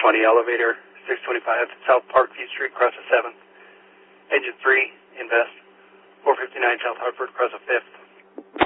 420 elevator, 625 South Parkview Street, across the 7th. Engine 3, invest. 459 South Hartford, across the 5th.